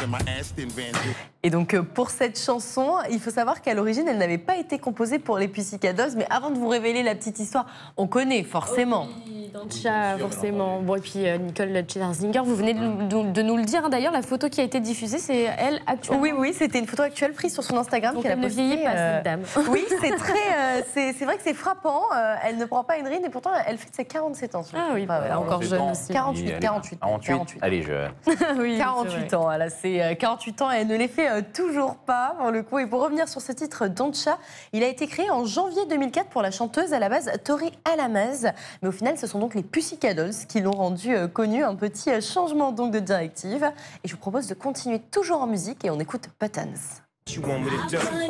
Et donc pour cette chanson, il faut savoir qu'à l'origine, elle n'avait pas été composée pour les Pussycat Dolls, mais avant de vous révéler la petite histoire, on connaît forcément. Oui, Dancia, forcément. Bon, et puis Nicole Scherzinger, vous venez de nous le dire, hein, d'ailleurs, la photo qui a été diffusée, c'est elle actuellement. Oui, c'était une photo actuelle prise sur son Instagram. Donc qu'elle elle a ne postée, vieillit pas, cette dame. Oui, c'est vrai que c'est frappant. Elle ne prend pas une ride et pourtant elle fête ses 47 ans. Ah oui, encore jeune aussi. 48. Allez, je... Oui, 48 ans, là, c'est 48 ans et elle ne les fait toujours pas pour le coup. Et pour revenir sur ce titre, Doncha, il a été créé en janvier 2004 pour la chanteuse à la base Tori Alamaz. Mais au final, ce sont donc les Pussycat Dolls qui l'ont rendu connu. Un petit changement donc de directive. Et je vous propose de continuer toujours en musique et on écoute Buttons. You want me to do?